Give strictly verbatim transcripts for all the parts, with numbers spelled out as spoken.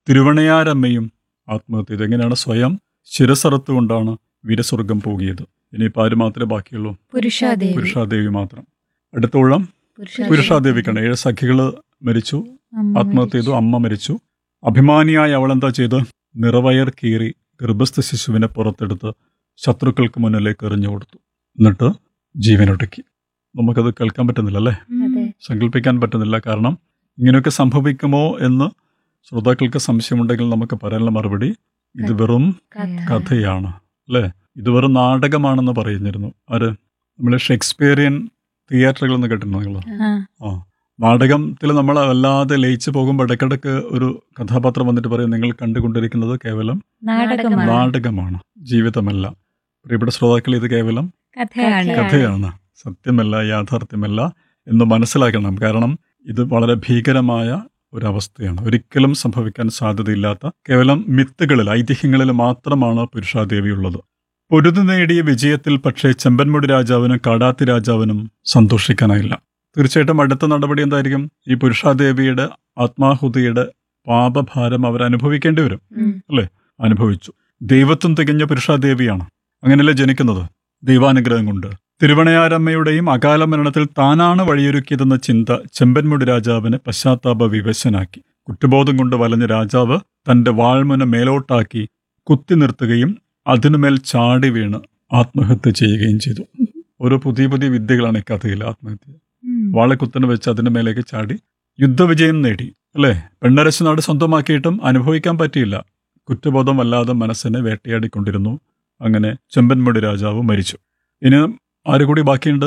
തിരുവണയാരമ്മയും ആത്മഹത്യ ചെയ്തു. എങ്ങനെയാണ്? സ്വയം ശിരസറുത്തുകൊണ്ടാണ് വീരസ്വർഗം പോകിയത്. ഇനിയിപ്പോൾ ആര് മാത്രമേ ബാക്കിയുള്ളൂ? പുരുഷാദേവി. പുരുഷാദേവി മാത്രം. അടുത്തോളം പുരുഷാദേവിക്കാണ്. ഏഴ് സഖികള് മരിച്ചു, ആത്മഹത്യ ചെയ്തു. അമ്മ മരിച്ചു. അഭിമാനിയായ അവളെന്താ ചെയ്ത്? നിറവയർ കീറി ഗർഭസ്ഥ ശിശുവിനെ പുറത്തെടുത്ത് ശത്രുക്കൾക്ക് മുന്നിലേക്ക് എറിഞ്ഞു കൊടുത്തു. എന്നിട്ട് ജീവനൊടുക്കി. നമുക്കത് കേൾക്കാൻ പറ്റുന്നില്ല അല്ലേ? സങ്കല്പിക്കാൻ പറ്റുന്നില്ല. കാരണം ഇങ്ങനെയൊക്കെ സംഭവിക്കുമോ എന്ന് ശ്രോതാക്കൾക്ക് സംശയമുണ്ടെങ്കിൽ നമുക്ക് പറയാനുള്ള മറുപടി ഇത് വെറും കഥയാണ് അല്ലേ? ഇത് വെറും നാടകമാണെന്ന് പറഞ്ഞിരുന്നു. ആര്? നമ്മൾ ഷേക്സ്പിയറിയൻ തിയേറ്ററുകൾ എന്ന് കേട്ടിട്ടുണ്ടോ നിങ്ങൾ? ആ, നാടകത്തിൽ നമ്മൾ വല്ലാതെ ലയിച്ചു പോകുമ്പോൾ ഇടയ്ക്കിടയ്ക്ക് ഒരു കഥാപാത്രം വന്നിട്ട് പറയും, നിങ്ങൾ കണ്ടുകൊണ്ടിരിക്കുന്നത് കേവലം നാടകമാണ്, ജീവിതമല്ല. പ്രിയപ്പെട്ട ശ്രോതാക്കൾ, ഇത് കേവലം കഥയാണ്, സത്യമല്ല, യാഥാർത്ഥ്യമല്ല എന്ന് മനസ്സിലാക്കണം. കാരണം ഇത് വളരെ ഭീകരമായ ഒരവസ്ഥയാണ്. ഒരിക്കലും സംഭവിക്കാൻ സാധ്യതയില്ലാത്ത കേവലം മിത്തുകളിൽ, ഐതിഹ്യങ്ങളിൽ മാത്രമാണ് പുരുഷാദേവി ഉള്ളത്. പൊരുതു നേടിയ വിജയത്തിൽ പക്ഷേ ചെമ്പൻമുടി രാജാവിനും കാടാത്തി രാജാവിനും സന്തോഷിക്കാനായില്ല. തീർച്ചയായിട്ടും അടുത്ത നടപടി എന്തായിരിക്കും? ഈ പുരുഷാദേവിയുടെ ആത്മാഹുതിയുടെ പാപഭാരം അവർ അനുഭവിക്കേണ്ടി വരും അല്ലേ? അനുഭവിച്ചു. ദൈവത്വം തികഞ്ഞ പുരുഷാദേവിയാണ്. അങ്ങനെയല്ലേ ജനിക്കുന്നത്? ദൈവാനുഗ്രഹം കൊണ്ട്. തിരുവണയാരമ്മയുടെയും അകാല മരണത്തിൽ താനാണ് വഴിയൊരുക്കിയതെന്ന ചിന്ത ചെമ്പൻമുടി രാജാവിനെ പശ്ചാത്താപ വിവശനാക്കി. കുറ്റബോധം കൊണ്ട് വലഞ്ഞ രാജാവ് തന്റെ വാൾമുന മേലോട്ടാക്കി കുത്തി നിർത്തുകയും അതിനുമേൽ ചാടി വീണ് ആത്മഹത്യ ചെയ്യുകയും ചെയ്തു. ഓരോ പുതിയ പുതിയ വിദ്യകളാണ് ഈ കഥയിൽ. ആത്മഹത്യ വാളക്കുത്തന് വെച്ച് അതിന് മേലേക്ക് ചാടി യുദ്ധവിജയം നേടി അല്ലേ? പെണ്ണരശു നാട് സ്വന്തമാക്കിയിട്ടും അനുഭവിക്കാൻ പറ്റിയില്ല. കുറ്റബോധം വല്ലാതെ മനസ്സിനെ വേട്ടയാടിക്കൊണ്ടിരുന്നു. അങ്ങനെ ചെമ്പൻമുടി രാജാവ് മരിച്ചു. ഇനി ആരുകൂടി ബാക്കിയുണ്ട്?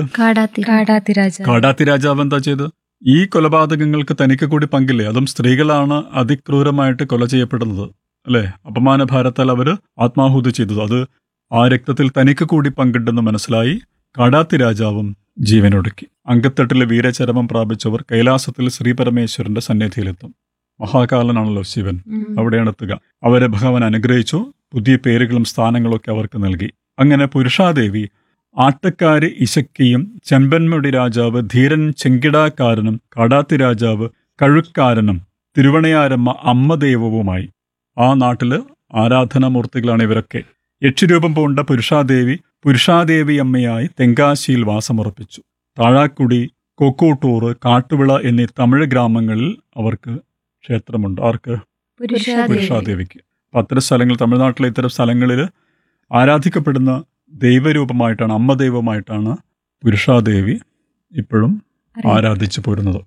കാടാത്തി രാജാവ് എന്താ ചെയ്ത്? ഈ കൊലപാതകങ്ങൾക്ക് തനിക്ക് കൂടി പങ്കില്ലേ? അതും സ്ത്രീകളാണ് അതിക്രൂരമായിട്ട് കൊല ചെയ്യപ്പെടുന്നത് അല്ലേ? അപമാനഭാരത്താൽ അവര് ആത്മാഹുതി ചെയ്തത്. അത് ആ രക്തത്തിൽ തനിക്ക് കൂടി പങ്കിട്ടെന്ന് മനസ്സിലായി കാടാത്തി രാജാവും ജീവനൊടുക്കി. അങ്കത്തട്ടിലെ വീരചരമം പ്രാപിച്ചവർ കൈലാസത്തിൽ ശ്രീപരമേശ്വരന്റെ സന്നിധിയിലെത്തും. മഹാകാലനാണല്ലോ ശിവൻ, അവിടെയാണ് എത്തുക. അവരെ ഭഗവാൻ അനുഗ്രഹിച്ചു. പുതിയ പേരുകളും സ്ഥാനങ്ങളൊക്കെ അവർക്ക് നൽകി. അങ്ങനെ പുരുഷാദേവി ആട്ടക്കാര് ഇശക്കിയും ചെമ്പൻമുടി രാജാവ് ധീരൻ ചെങ്കിടാക്കാരനും കാടാത്തി രാജാവ് കഴുക്കാരനും തിരുവണയാരമ്മ അമ്മദൈവവുമായി. ആ നാട്ടില് ആരാധനാമൂർത്തികളാണ് ഇവരൊക്കെ. യക്ഷിരൂപം പൂണ്ട പുരുഷാദേവി പുരുഷാദേവി അമ്മയായി തെങ്കാശിയിൽ വാസമുറപ്പിച്ചു. താഴാക്കുടി, കൊക്കൂട്ടൂർ, കാട്ടുവിള എന്നീ തമിഴ് ഗ്രാമങ്ങളിൽ അവർക്ക് ക്ഷേത്രമുണ്ട്. ആർക്ക്? പുരുഷാദേവിക്ക്. അപ്പം അത്തരം സ്ഥലങ്ങൾ, തമിഴ്നാട്ടിലെ ഇത്തരം സ്ഥലങ്ങളിൽ ആരാധിക്കപ്പെടുന്ന ദൈവരൂപമായിട്ടാണ്, അമ്മ ദൈവമായിട്ടാണ് പുരുഷാദേവി ഇപ്പോഴും ആരാധിച്ചു പോരുന്നത്.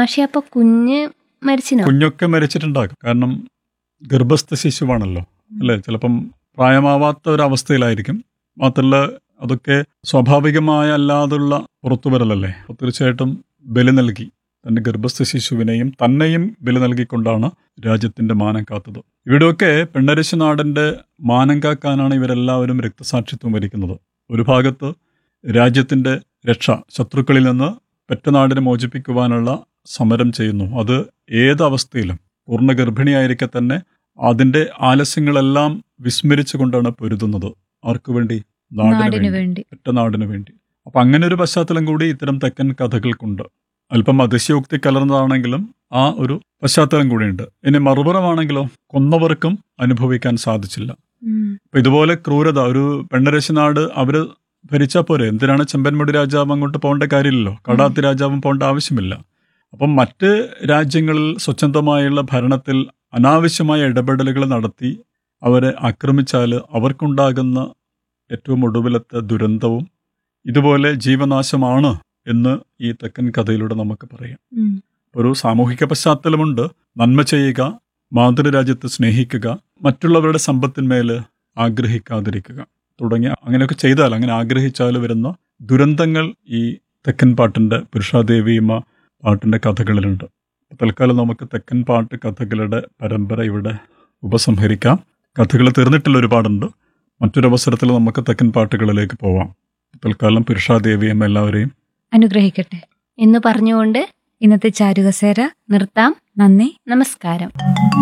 കുഞ്ഞ് കുഞ്ഞൊക്കെ മരിച്ചിട്ടുണ്ടാകും. കാരണം ഗർഭസ്ഥ ശിശുവാണല്ലോ അല്ലേ? ചിലപ്പം പ്രായമാവാത്ത ഒരവസ്ഥയിലായിരിക്കും. മാത്രമല്ല അതൊക്കെ സ്വാഭാവികമായ അല്ലാതുള്ള പുറത്തുവരലല്ലേ? അപ്പോൾ തീർച്ചയായിട്ടും ബലി നൽകി. തൻ്റെ ഗർഭസ്ഥ ശിശുവിനെയും തന്നെയും ബലി നൽകിക്കൊണ്ടാണ് രാജ്യത്തിന്റെ മാനം കാത്തത്. ഇവിടെയൊക്കെ പെണ്ണരശു നാടിന്റെ മാനം കാക്കാനാണ് ഇവരെല്ലാവരും രക്തസാക്ഷിത്വം വരിക്കുന്നത്. ഒരു ഭാഗത്ത് രാജ്യത്തിന്റെ രക്ഷ, ശത്രുക്കളിൽ നിന്ന് പെറ്റനാടിനെ മോചിപ്പിക്കുവാനുള്ള സമരം ചെയ്യുന്നു. അത് ഏതവസ്ഥയിലും പൂർണ്ണ ഗർഭിണിയായിരിക്കെ തന്നെ അതിന്റെ ആലസ്യങ്ങളെല്ലാം വിസ്മരിച്ചു കൊണ്ടാണ് പൊരുതുന്നത്. ആർക്കു വേണ്ടി? നാടിനു വേണ്ടി, പെറ്റനാടിനു വേണ്ടി. അപ്പൊ അങ്ങനെ ഒരു പശ്ചാത്തലം കൂടി ഇത്തരം തെക്കൻ കഥകൾക്കുണ്ട്. അല്പം അതിശയോക്തി കലർന്നതാണെങ്കിലും ആ ഒരു പശ്ചാത്തലം കൂടിയുണ്ട്. ഇനി മറുപുറമാണെങ്കിലോ, കൊന്നവർക്കും അനുഭവിക്കാൻ സാധിച്ചില്ല. അപ്പൊ ഇതുപോലെ ക്രൂരത ഒരു പെണ്ണരശു നാട് അവര് ഭരിച്ചാൽ പോരെ? എന്തിനാണ് ചെമ്പൻമുടി രാജാവ് അങ്ങോട്ട് പോകേണ്ട കാര്യമില്ലല്ലോ? കാടാത്തി രാജാവും പോകേണ്ട ആവശ്യമില്ല. അപ്പം മറ്റ് രാജ്യങ്ങളിൽ സ്വച്ഛന്തമായുള്ള ഭരണത്തിൽ അനാവശ്യമായ ഇടപെടലുകൾ നടത്തി അവരെ ആക്രമിച്ചാൽ അവർക്കുണ്ടാകുന്ന ഏറ്റവും ഒടുവിലത്തെ ദുരന്തവും ഇതുപോലെ ജീവനാശമാണ് എന്ന് ഈ തെക്കൻ കഥയിലൂടെ നമുക്ക് പറയാം. ഒരു സാമൂഹിക പശ്ചാത്തലമുണ്ട്. നന്മ ചെയ്യുക, മാതൃരാജ്യത്തെ സ്നേഹിക്കുക, മറ്റുള്ളവരുടെ സമ്പത്തിന്മേൽ ആഗ്രഹിക്കാതിരിക്കുക തുടങ്ങിയ അങ്ങനെയൊക്കെ ചെയ്താൽ, അങ്ങനെ ആഗ്രഹിച്ചാൽ വരുന്ന ദുരന്തങ്ങൾ ഈ തെക്കൻ പാട്ടിൻ്റെ പുരുഷാദേവിയമ്മ പാട്ടിൻ്റെ കഥകളിലുണ്ട്. തൽക്കാലം നമുക്ക് തെക്കൻ പാട്ട് കഥകളുടെ പരമ്പര ഇവിടെ ഉപസംഹരിക്കാം. കഥകൾ തീർന്നിട്ടുള്ള ഒരുപാടുണ്ട്. മറ്റൊരവസരത്തിൽ നമുക്ക് തെക്കൻ പാട്ടുകളിലേക്ക് പോവാം. തൽക്കാലം പുരുഷാദേവിയമ്മ എല്ലാവരെയും അനുഗ്രഹിക്കട്ടെ എന്ന് പറഞ്ഞുകൊണ്ട് ഇന്നത്തെ ചാരുകസേര നിർത്താം. നന്ദി, നമസ്കാരം.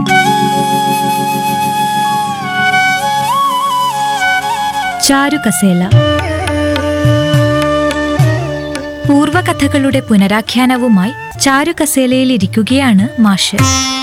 ചാരുകസേല പൂർവകഥകളുടെ പുനരാഖ്യാനവുമായി ചാരുകസേലയിൽ ഇരിക്കുകയാണ് മാഷ്.